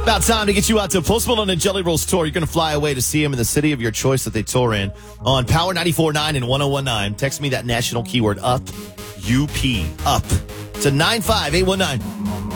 About time to get you out to Post Malone and Jelly Rolls tour. You're going to fly away to see him in the city of your choice that they tour in on Power 94.9 and 101.9. Text me that national keyword UP, up, to 95819.